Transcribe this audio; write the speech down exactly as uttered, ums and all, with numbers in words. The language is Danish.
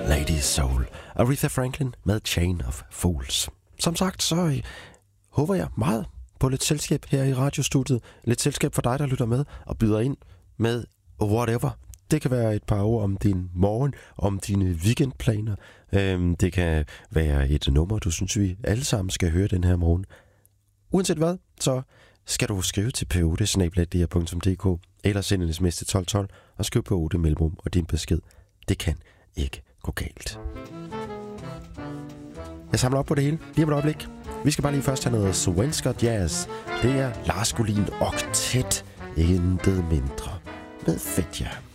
Lady Soul. Aretha Franklin med Chain of Fools. Som sagt, så øh, håber jeg meget på lidt selskab her i radiostudiet. Lidt selskab for dig, der lytter med og byder ind med whatever. Det kan være et par ord om din morgen, om dine weekendplaner. Øhm, det kan være et nummer, du synes, vi alle sammen skal høre den her morgen. Uanset hvad, så skal du skrive til p otte snabel-a d r punktum d k eller sende en sms til tolv tolv og skriv på otte mellemrum og din besked. Det kan ikke gå galt. Jeg samler op på det hele lige om et øjeblik. Vi skal bare lige først have noget svensker jazz. Det er Lars Gullin Octet. Intet mindre med Fedja.